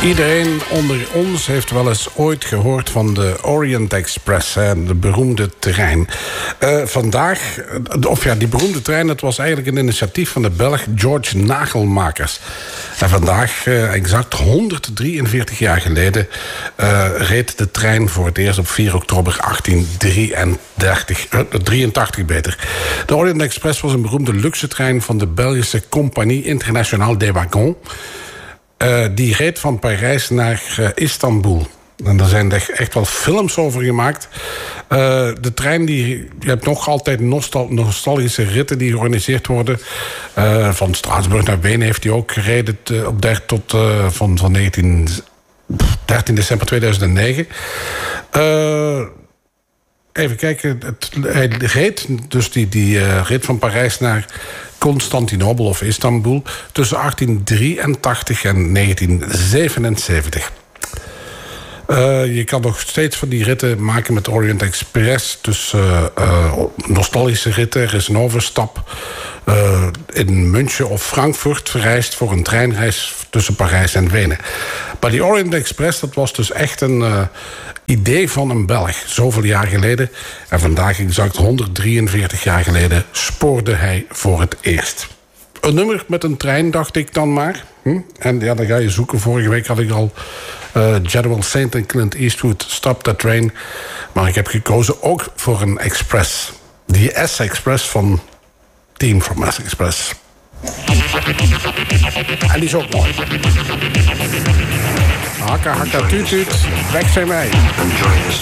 Iedereen onder ons heeft wel eens ooit gehoord van de Orient Express, de beroemde trein. Die beroemde trein, dat was eigenlijk een initiatief van de Belg George Nagelmakers. En vandaag, exact 143 jaar geleden, reed de trein voor het eerst op 4 oktober 1883. De Orient Express was een beroemde luxe trein van de Belgische Compagnie Internationale des Wagons. Die reed van Parijs naar Istanbul. En daar zijn echt wel films over gemaakt. De trein, je hebt nog altijd nostalgische ritten die georganiseerd worden. Van Straatsburg naar Wenen heeft hij ook gereden van 13 december 2009. Even kijken. Hij reed dus die rit van Parijs naar Constantinopel of Istanbul tussen 1883 en 1977. Je kan nog steeds van die ritten maken met Orient Express. Dus nostalgische ritten. Er is een overstap in München of Frankfurt vereist voor een treinreis tussen Parijs en Wenen. Maar die Orient Express, dat was dus echt een idee van een Belg. Zoveel jaar geleden. En vandaag exact 143 jaar geleden spoorde hij voor het eerst. Een nummer met een trein, dacht ik dan maar. En ja, dan ga je zoeken. Vorige week had ik al General Saint en Clint Eastwood, Stop That Train. Maar ik heb gekozen ook voor een Express. Die S-Express van Team from S-Express. En die is ook mooi. Hakka, hakka, tuut, tuut. Weg zijn wij. Enjoy this